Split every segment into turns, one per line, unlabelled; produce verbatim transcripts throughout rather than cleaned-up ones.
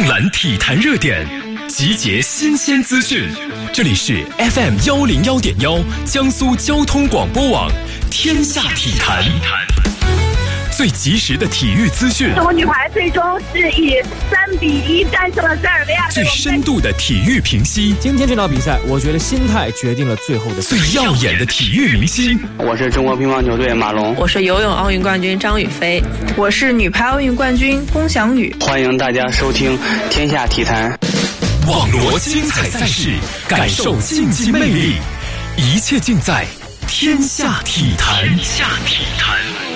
畅览体坛热点，集结新鲜资讯。这里是 F M 幺零幺点幺江苏交通广播网天下体坛，最及时的体育资讯。
中国女排最终是以三比一战胜了塞尔维亚。
最深度的体育评析。
今天这场比赛，我觉得心态决定了最后的。
最耀眼的体育明星。
我是中国乒乓球队马龙。
我是游泳奥运冠军张雨霏。
我是女排奥运冠军龚翔宇。
欢迎大家收听天下体坛。
网罗精彩赛事，感受竞技魅力，一切尽在天下体坛。天下体坛。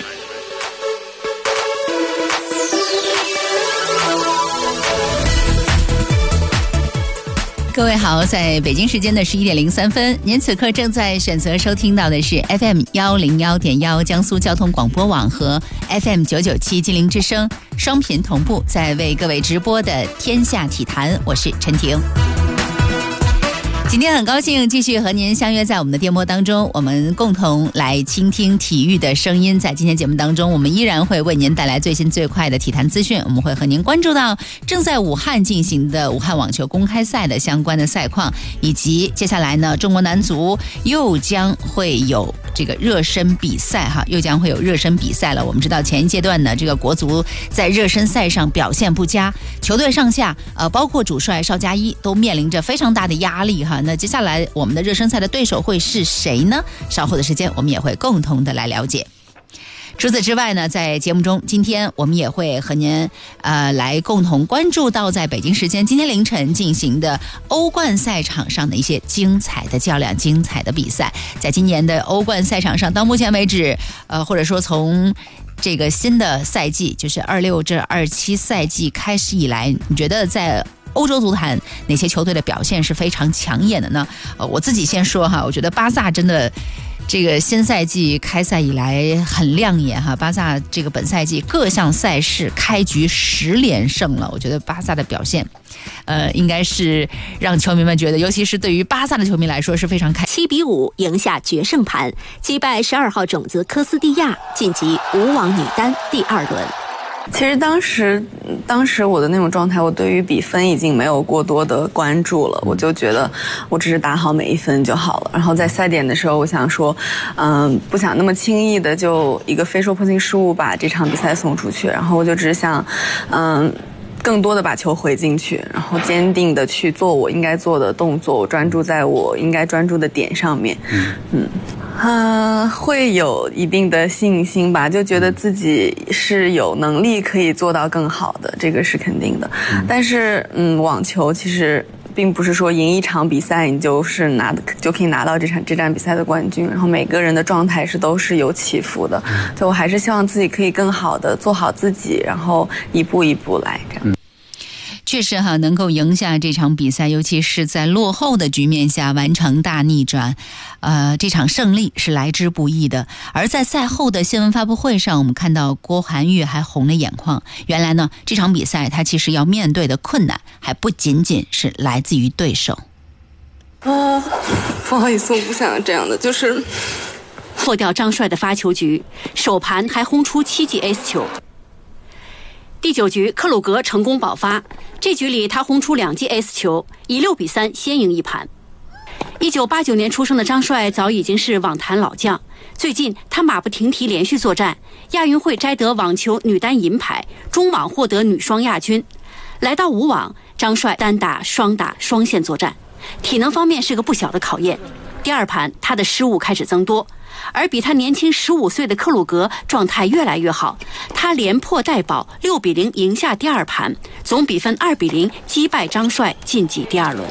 各位好，在北京时间的十一点零三分，您此刻正在选择收听到的是 F M 幺零幺点幺江苏交通广播网和 F M 九九七金陵之声双频同步在为各位直播的天下体坛，我是陈婷。今天很高兴继续和您相约在我们的电波当中，我们共同来倾听体育的声音。在今天节目当中，我们依然会为您带来最新最快的体坛资讯，我们会和您关注到正在武汉进行的武汉网球公开赛的相关的赛况，以及接下来呢，中国男足又将会有这个热身比赛哈，又将会有热身比赛了。我们知道前一阶段呢，这个国足在热身赛上表现不佳，球队上下呃，包括主帅邵佳一都面临着非常大的压力哈。那接下来我们的热身赛的对手会是谁呢？稍后的时间我们也会共同的来了解。除此之外呢，在节目中，今天我们也会和您呃来共同关注到在北京时间今天凌晨进行的欧冠赛场上的一些精彩的较量、精彩的比赛。在今年的欧冠赛场上，到目前为止，呃，或者说从这个新的赛季，就是二六至二七赛季开始以来，你觉得在欧洲足坛哪些球队的表现是非常抢眼的呢？呃，我自己先说哈，我觉得巴萨真的这个新赛季开赛以来很亮眼哈，巴萨这个本赛季各项赛事开局十连胜了，我觉得巴萨的表现，呃，应该是让球迷们觉得，尤其是对于巴萨的球迷来说是非常开。
七比五赢下决胜盘，击败十二号种子科斯蒂亚，晋级无网女单第二轮。
其实当时当时我的那种状态，我对于比分已经没有过多的关注了，我就觉得我只是打好每一分就好了。然后在赛点的时候，我想说嗯，不想那么轻易的就一个非说不定失误把这场比赛送出去，然后我就只是想嗯更多的把球回进去，然后坚定的去做我应该做的动作，我专注在我应该专注的点上面。嗯嗯啊，会有一定的信心吧，就觉得自己是有能力可以做到更好的，这个是肯定的。但是嗯，网球其实并不是说赢一场比赛你就是拿就可以拿到这场这站比赛的冠军，然后每个人的状态是都是有起伏的，所以我还是希望自己可以更好的做好自己，然后一步一步来这样。
确实哈，能够赢下这场比赛，尤其是在落后的局面下完成大逆转，呃，这场胜利是来之不易的。而在赛后的新闻发布会上，我们看到郭涵玉还红了眼眶。原来呢，这场比赛他其实要面对的困难还不仅仅是来自于对手。
啊，不好意思，我不想这样的，就是
破掉张帅的发球局，首盘还轰出七记 ace 球。第九局，克鲁格成功保发，这局里他轰出两记 ace 球，以六比三先赢一盘。一九八九年出生的张帅早已经是网坛老将，最近他马不停蹄连续作战，亚运会摘得网球女单银牌，中网获得女双亚军。来到武网，张帅单打、双打、双线作战，体能方面是个不小的考验。第二盘，他的失误开始增多。而比他年轻十五岁的克鲁格状态越来越好，他连破带保，六比零赢下第二盘，总比分二比零击败张帅，晋级第二轮。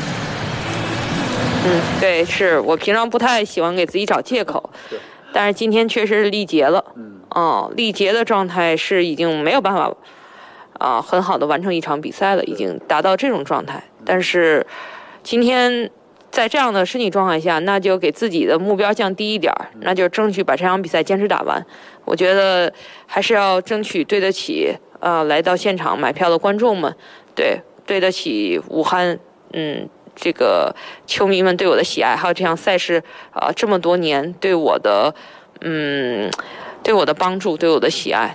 嗯，对，是我平常不太喜欢给自己找借口，但是今天确实是力竭了。哦，力竭的状态是已经没有办法啊、呃，很好的完成一场比赛了，已经达到这种状态。但是今天在这样的身体状态下，那就给自己的目标降低一点，那就争取把这场比赛坚持打完。我觉得还是要争取对得起呃来到现场买票的观众们，对对得起武汉嗯这个球迷们对我的喜爱，还有这项赛事啊、呃、这么多年对我的嗯对我的帮助，对我的喜爱。